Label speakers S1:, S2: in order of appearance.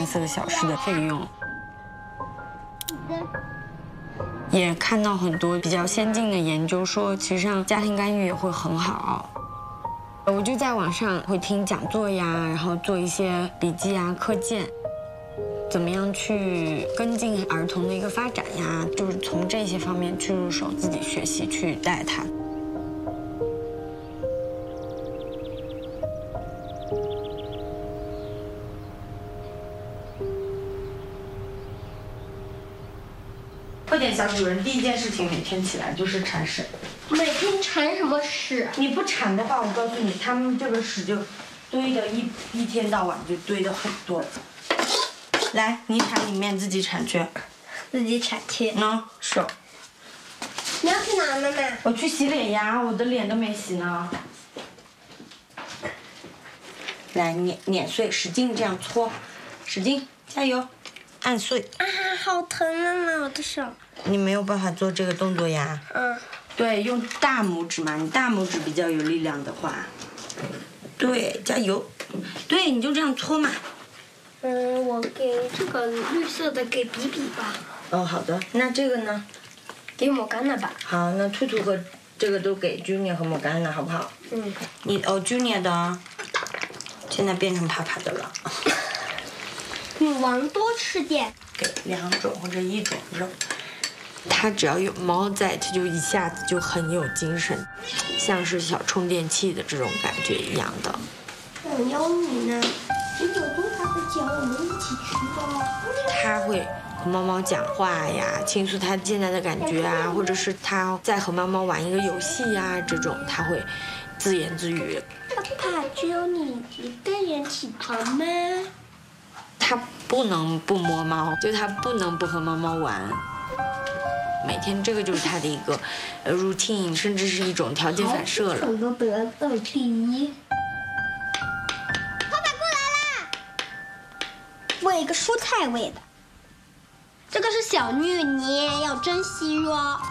S1: 4个小时的费用。也看到很多比较先进的研究说，其实上家庭干预也会很好。我就在网上会听讲座呀，然后做一些笔记啊、课件，怎么样去跟进儿童的一个发展呀，就是从这些方面去入手，自己学习去带他。
S2: 快点，小主人，第一件事情每天起来就是铲屎。
S3: 每天铲什么屎？
S2: 你不铲的话，我告诉你，他们这个屎就堆的一天到晚就堆的很多。来，你铲里面自己铲去。
S3: 自己铲去。
S2: 手。
S3: 你要去哪，妈妈？
S2: 我去洗脸呀，我的脸都没洗呢。来，碾碎，使劲这样搓，使劲，加油，按碎。
S3: 啊，好疼啊，妈妈，我的手。
S2: 你没有办法做这个动作呀？对，用大拇指嘛，你大拇指比较有力量的话。对，加油。对，你就这样搓嘛。
S3: 我给这个绿色的给比比吧。
S2: 哦，好的。那这个呢？
S3: 给抹干了吧。
S2: 好，那兔兔和这个都给 Junior 和抹干了，好不好？Junior 的，现在变成帕帕的了。
S3: 女王多吃点。
S2: 给2种或者1种肉。它只要有猫在，它就一下子就很有精神，像是小充电器的这种感觉一样的。
S3: 我要你呢。9多它会叫我们一起去吧。
S2: 它会和猫猫讲话呀，倾诉它现在的感觉啊，或者是它在和猫猫玩一个游戏呀，这种它会自言自语。
S3: 爸爸，只有你一个人起床吗？
S2: 它不能不摸猫，就它不能不和猫猫玩。每天这个就是它的一个routine， 甚至是一种条件反射了。
S3: 都得到第1。爸爸过来啦！喂一个蔬菜味的。这个是小芋泥，要珍惜哟。